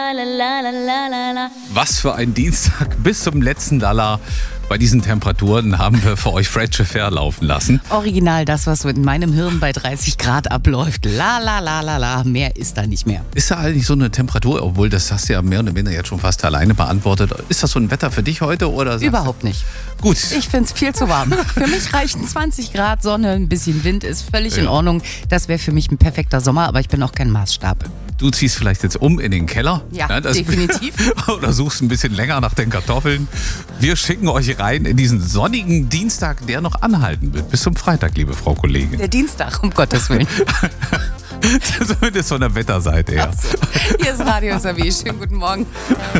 Was für ein Dienstag bis zum letzten Lala. Bei diesen Temperaturen haben wir für euch Fred Fair laufen lassen. Original das, was so in meinem Hirn bei 30 Grad abläuft. La, mehr ist da nicht mehr. Ist da eigentlich so eine Temperatur, obwohl das hast du ja mehr oder weniger jetzt schon fast alleine beantwortet. Ist das so ein Wetter für dich heute? Oder Überhaupt nicht. Gut. Ich finde es viel zu warm. Für mich reichen 20 Grad Sonne, ein bisschen Wind ist völlig in Ordnung. Das wäre für mich ein perfekter Sommer, aber ich bin auch kein Maßstab. Du ziehst vielleicht jetzt um in den Keller. Ja, definitiv. Oder suchst ein bisschen länger nach den Kartoffeln. Wir schicken euch rein in diesen sonnigen Dienstag, der noch anhalten wird. Bis zum Freitag, liebe Frau Kollegin. Der Dienstag, um Gottes Willen. Zumindest von der Wetterseite her. Hier ist Radio SRW. Schönen guten Morgen.